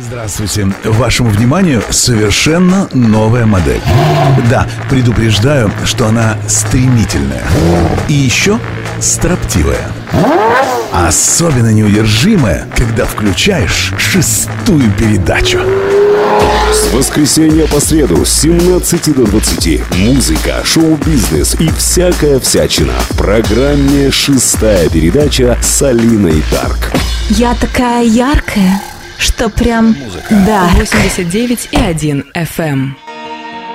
Здравствуйте. Вашему вниманию совершенно новая модель. Да, предупреждаю, что она стремительная. И еще строптивая. Особенно неудержимая, когда включаешь 6-ю передачу. С воскресенья по среду с 17 до 20. Музыка, шоу-бизнес и всякая всячина. В программе «6-я передача» с Алиной Дарк. Я такая яркая, что прям... Музыка. Да. 89,1 FM.